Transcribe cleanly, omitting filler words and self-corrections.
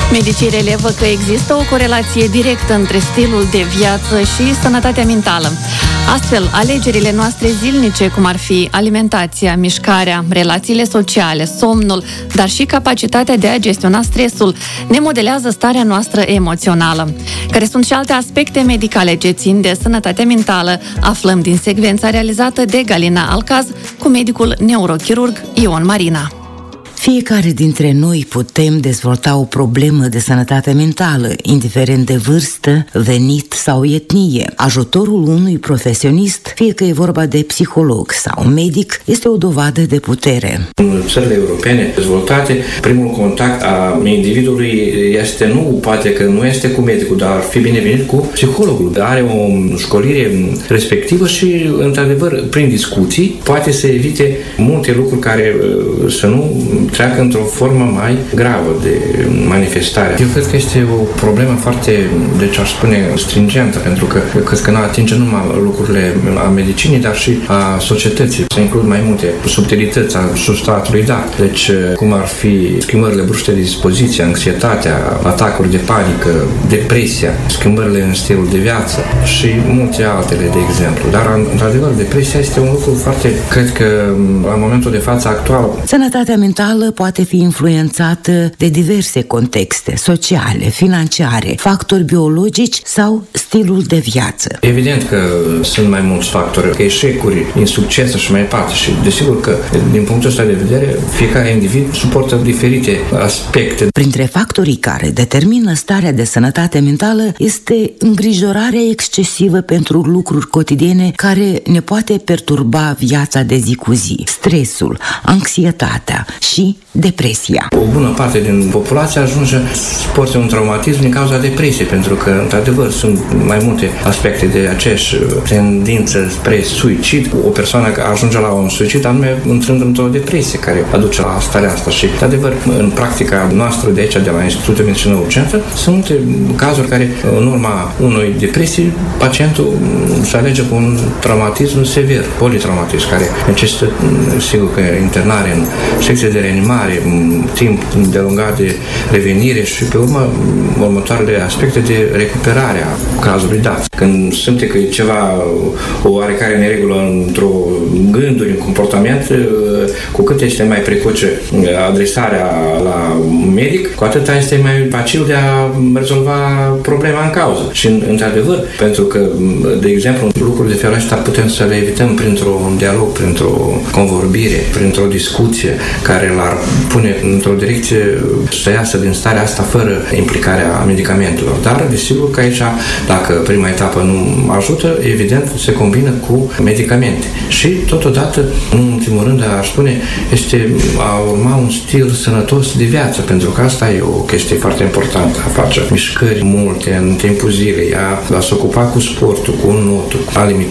Medicii relevă că există o corelație directă între stilul de viață și sănătatea mentală. Astfel, alegerile noastre zilnice, cum ar fi alimentația, mișcarea, relațiile sociale, somnul, dar și capacitatea de a gestiona stresul, ne modelează starea noastră emoțională. Care sunt și alte aspecte medicale ce țin de sănătatea mentală, aflăm din secvența realizată de Galina Alcaz cu medicul neurochirurg Ion Marina. Fiecare dintre noi putem dezvolta o problemă de sănătate mentală, indiferent de vârstă, venit sau etnie. Ajutorul unui profesionist, fie că e vorba de psiholog sau medic, este o dovadă de putere. În țările europene dezvoltate, primul contact a individului este poate că nu este cu medicul, dar ar fi binevenit cu psihologul. Are o școlire respectivă și, într-adevăr, prin discuții, poate să evite multe lucruri care să nu treacă într-o formă mai gravă de manifestare. Eu cred că este o problemă foarte, deci aș spune, stringentă, pentru că cred că nu atinge numai lucrurile a medicinii, dar și a societății. Se includ mai multe subtilități a substratului dat. Deci, cum ar fi schimbările bruște de dispoziție, anxietatea, atacuri de panică, depresia, schimbările în stilul de viață și multe altele, de exemplu. Dar, într-adevăr, depresia este un lucru foarte, cred că, la momentul de față actual. Sănătatea mentală poate fi influențată de diverse contexte sociale, financiare, factori biologici sau stilul de viață. Evident că sunt mai mulți factori, eșecuri, insucces și mai departe și desigur că din punctul ăsta de vedere fiecare individ suportă diferite aspecte. Printre factorii care determină starea de sănătate mentală este îngrijorarea excesivă pentru lucruri cotidiene care ne poate perturba viața de zi cu zi, stresul, anxietatea și depresia. O bună parte din populație ajunge să suporte un traumatism din cauza depresiei, pentru că, într-adevăr, sunt mai multe aspecte de aceeași tendință spre suicid. O persoană ajunge la un suicid anume intrând într-o depresie care aduce la starea asta și, într-adevăr, în practica noastră de aici, de la Institutul de Medicină Urgentă, sunt multe cazuri care, în urma unei depresii, pacientul se alege cu un traumatism sever, politraumatism, care necesită, sigur că, internare în secție de reanimare, timp îndelungat de revenire și pe următoarele aspecte de recuperare a cazului dat. Când simte că e ceva o oarecare neregulă într-o gânduri, în comportament, cu cât este mai precoce adresarea la medic, cu atât este mai facil de a rezolva problema în cauză. Și, într-adevăr, pentru că, de exemplu, lucruri de felul ăsta putem să le evităm printr-un dialog, printr-o convorbire, printr-o discuție care l-ar pune într-o direcție să iasă din starea asta fără implicarea medicamentelor. Dar, desigur că aici, dacă prima etapă nu ajută, evident, se combină cu medicamente. Și, totodată, în ultimul rând, aș spune, este a urma un stil sănătos de viață, pentru că asta e o chestie foarte importantă, a face mișcări multe în timpul zilei, a se ocupa cu sportul, cu notul, a limita